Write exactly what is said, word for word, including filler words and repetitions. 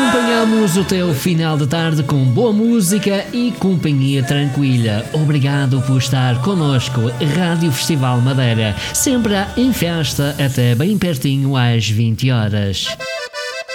Acompanhamos o teu final de tarde com boa música e companhia tranquila. Obrigado por estar connosco. Rádio Festival Madeira, sempre em festa até bem pertinho às vinte horas.